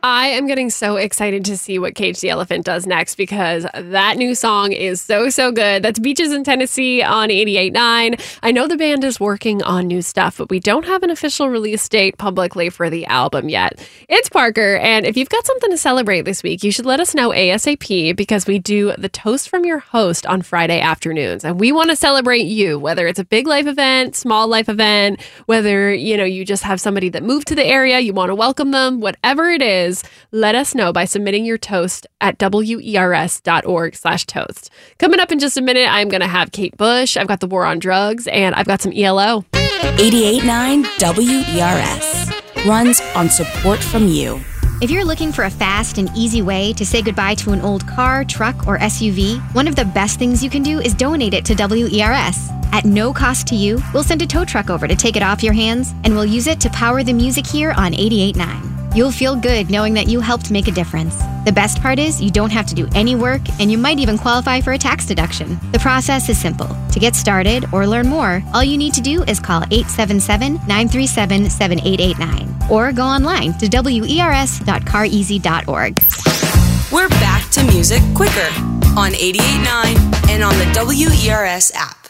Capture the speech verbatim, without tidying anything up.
I am getting so excited to see what Cage the Elephant does next because that new song is so, so good. That's Beaches in Tennessee on eighty-eight point nine. I know the band is working on new stuff, but we don't have an official release date publicly for the album yet. It's Parker, and if you've got something to celebrate this week, you should let us know ASAP because we do the Toast from Your Host on Friday afternoons, and we want to celebrate you, whether it's a big life event, small life event, whether, you know, you just have somebody that moved to the area, you want to welcome them, whatever it is. Let us know by submitting your toast at wers.org slash toast. Coming up in just a minute, I'm going to have Kate Bush. I've got the war on drugs, and I've got some E L O. eighty-eight point nine W E R S runs on support from you. If you're looking for a fast and easy way to say goodbye to an old car, truck, or S U V, one of the best things you can do is donate it to W E R S. At no cost to you, we'll send a tow truck over to take it off your hands, and we'll use it to power the music here on eighty-eight point nine. You'll feel good knowing that you helped make a difference. The best part is you don't have to do any work, and you might even qualify for a tax deduction. The process is simple. To get started or learn more, all you need to do is call eight seven seven, nine three seven, seven eight eight nine or go online to W E R S dot car easy dot org. We're back to music quicker on eighty-eight point nine and on the W E R S app.